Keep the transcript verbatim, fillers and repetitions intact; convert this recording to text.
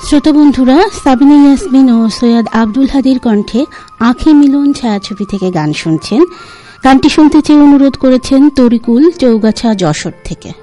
শ্রোতা বন্ধুরা, সাবিনা ইয়াসমিন ও সৈয়দ আব্দুল হাদীর কণ্ঠে আঁখি মিলন ছায়াছবি থেকে গান শুনছেন। গানটি শুনতে চেয়ে অনুরোধ করেছেন তরিকুল, চৌগাছা, যশোর থেকে।